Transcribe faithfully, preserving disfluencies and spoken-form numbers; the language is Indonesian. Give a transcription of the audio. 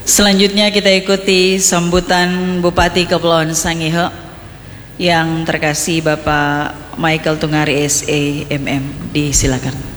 Selanjutnya kita ikuti sambutan Bupati Kepulauan Sangihe yang terkasih Bapak Michael Tungari S E M M. Disilakan.